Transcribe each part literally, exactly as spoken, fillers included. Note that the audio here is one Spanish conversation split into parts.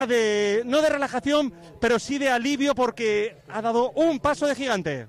de no de relajación, pero sí de alivio porque ha dado un paso de gigante.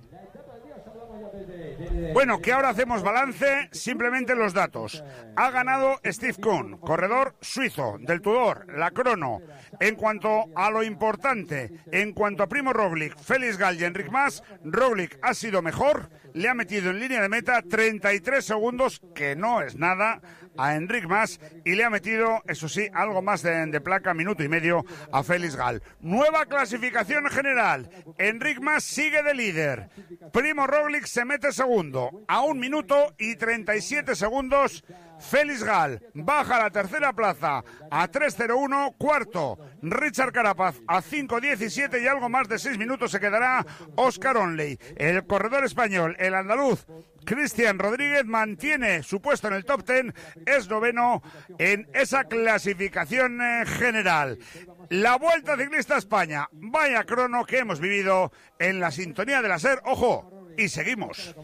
Bueno, que ahora hacemos balance, simplemente los datos. Ha ganado Steve Kuhn, corredor suizo del Tudor, la crono. En cuanto a lo importante, en cuanto a Primo Roglic, Félix Gall y Enric Mas, Roglic ha sido mejor, le ha metido en línea de meta treinta y tres segundos, que no es nada, a Enric Mas, y le ha metido, eso sí, algo más de, de placa, minuto y medio, a Félix Gall. Nueva clasificación general. Enric Mas sigue de líder. Primo Roglic se mete segundo, a un minuto y treinta y siete segundos. Félix Gall baja a la tercera plaza a tres cero uno, cuarto Richard Carapaz a cinco diecisiete y algo más de seis minutos se quedará Oscar Onley. El corredor español, el andaluz Cristian Rodríguez, mantiene su puesto en el top ten, es noveno en esa clasificación eh, general. La Vuelta Ciclista a España, vaya crono que hemos vivido en la sintonía de la SER, ojo, y seguimos.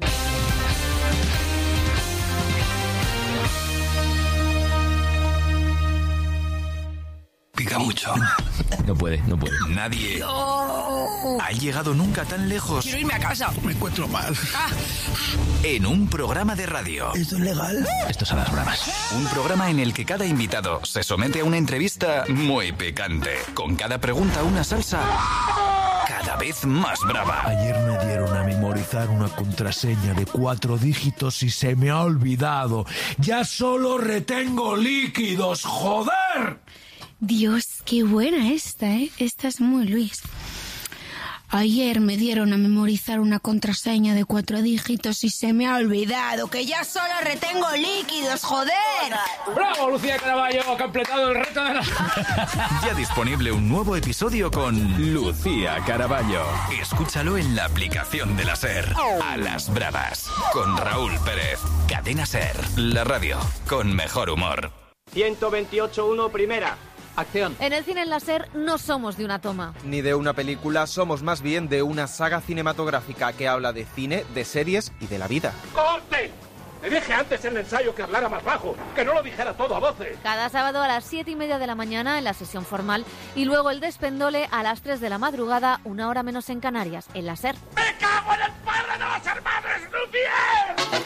Pica mucho. No puede, no puede. Nadie no. ha llegado nunca tan lejos. Quiero irme a casa. Me encuentro mal. Ah. En un programa de radio. ¿Esto es legal? Esto son las bromas. Un programa en el que cada invitado se somete a una entrevista muy picante. Con cada pregunta una salsa cada vez más brava. Ayer me dieron a memorizar una contraseña de cuatro dígitos y se me ha olvidado. Ya solo retengo líquidos, ¡joder! Dios, qué buena esta, ¿eh? Esta es muy Luis. Ayer me dieron a memorizar una contraseña de cuatro dígitos y se me ha olvidado que ya solo retengo líquidos, joder. ¡Bravo, Lucía Caraballo! Ha completado el reto de la... Ya disponible un nuevo episodio con Lucía Caraballo. Escúchalo en la aplicación de la SER. A las bravas. Con Raúl Pérez. Cadena SER. La radio con mejor humor. ciento veintiocho uno, primera. Acción. En el cine en la SER no somos de una toma. Ni de una película, somos más bien de una saga cinematográfica que habla de cine, de series y de la vida. ¡Corte! Le dije antes en el ensayo que hablara más bajo, que no lo dijera todo a voces. Cada sábado a las siete y media de la mañana en la sesión formal y luego el despendole a las tres de la madrugada, una hora menos en Canarias, en la SER. ¡Me cago en el padre de los hermanos Lumière!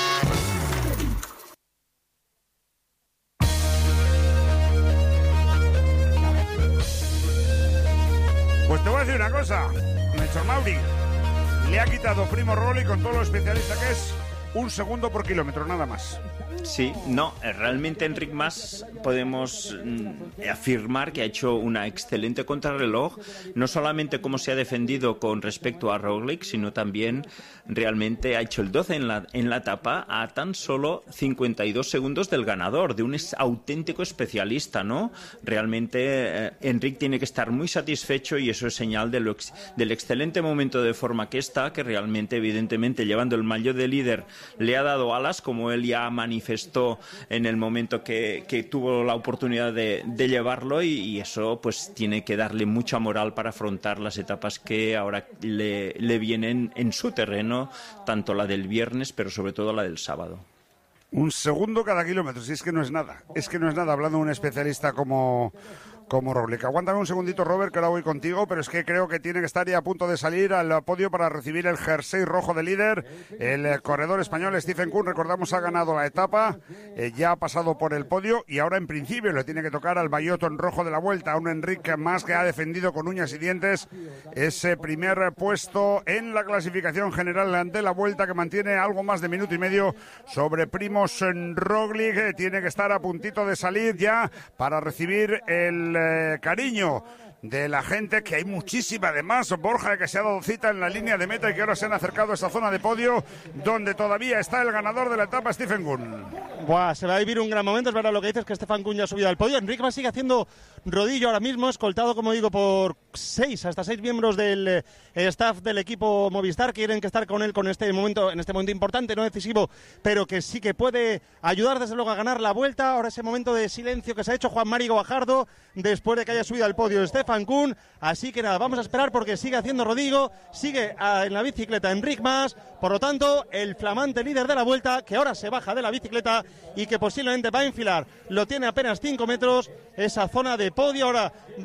Pues te voy a decir una cosa, Melchor Mauri, le ha quitado Primo Roglic con todo lo especialista que es un segundo por kilómetro, nada más. Sí, no, realmente Enric Mas podemos mm, afirmar que ha hecho una excelente contrarreloj, no solamente cómo se ha defendido con respecto a Roglic, sino también realmente ha hecho el doce en la, en la etapa a tan solo cincuenta y dos segundos del ganador, de un auténtico especialista, ¿no? Realmente eh, Enric tiene que estar muy satisfecho y eso es señal de lo ex, del excelente momento de forma que está, que realmente, evidentemente, llevando el maillot de líder le ha dado alas, como él ya manifestó en el momento que, que tuvo la oportunidad de, de llevarlo y, y eso pues tiene que darle mucha moral para afrontar las etapas que ahora le, le vienen en su terreno, tanto la del viernes pero sobre todo la del sábado. Un segundo cada kilómetro, si es que no es nada, es que no es nada, hablando de un especialista como... como Roglic. Aguántame un segundito, Robert, que ahora voy contigo, pero es que creo que tiene que estar ya a punto de salir al podio para recibir el jersey rojo de líder. El corredor español Stephen Kuhn, recordamos, ha ganado la etapa, eh, ya ha pasado por el podio y ahora en principio le tiene que tocar al maillot en rojo de la Vuelta, a un Enric Mas que ha defendido con uñas y dientes ese primer puesto en la clasificación general de la Vuelta, que mantiene algo más de minuto y medio sobre Primož Roglic. Eh, tiene que estar a puntito de salir ya para recibir el Eh, cariño de la gente, que hay muchísima además, Borja, que se ha dado cita en la línea de meta y que ahora se han acercado a esa zona de podio donde todavía está el ganador de la etapa, Stephen Kuhn. Buah, se va a vivir un gran momento, es verdad lo que dices, que Stephen Kuhn ya ha subido al podio. Enric Mas sigue haciendo rodillo ahora mismo, escoltado, como digo, por seis, hasta seis miembros del eh, staff del equipo Movistar quieren que estar con él con este momento, en este momento importante, no decisivo, pero que sí que puede ayudar desde luego a ganar la vuelta. Ahora ese momento de silencio que se ha hecho Juan Mari Guajardo después de que haya subido al podio Stefan Kuhn. Así que nada, vamos a esperar porque sigue haciendo Rodrigo, sigue a, en la bicicleta Enric Mas. Por lo tanto, el flamante líder de la vuelta, que ahora se baja de la bicicleta y que posiblemente va a enfilar, lo tiene apenas cinco metros, esa zona de podio ahora.